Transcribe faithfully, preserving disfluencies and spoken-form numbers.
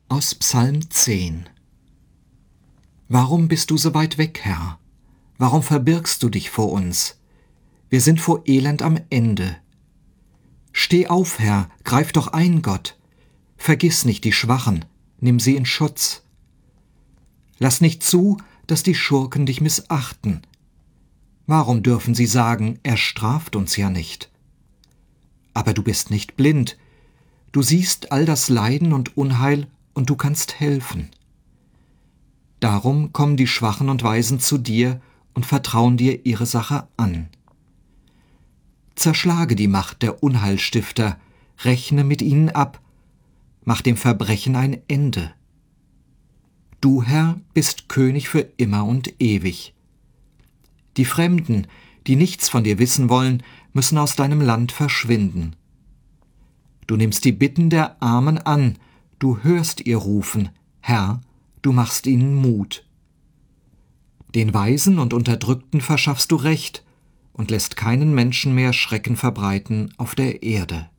Aus Psalm zehn. Warum bist du so weit weg, Herr? Warum verbirgst du dich vor uns? Wir sind vor Elend am Ende. Steh auf, Herr, greif doch ein, Gott. Vergiss nicht die Schwachen, nimm sie in Schutz. Lass nicht zu, dass die Schurken dich missachten. Warum dürfen sie sagen, er straft uns ja nicht? Aber du bist nicht blind. Du siehst all das Leiden und Unheil und du kannst helfen. Darum kommen die Schwachen und Weisen zu dir und vertrauen dir ihre Sache an. Zerschlage die Macht der Unheilstifter, rechne mit ihnen ab, mach dem Verbrechen ein Ende. Du, Herr, bist König für immer und ewig. Die Fremden, die nichts von dir wissen wollen, müssen aus deinem Land verschwinden. Du nimmst die Bitten der Armen an, du hörst ihr Rufen, Herr, du machst ihnen Mut. Den Weisen und Unterdrückten verschaffst du Recht und lässt keinen Menschen mehr Schrecken verbreiten auf der Erde.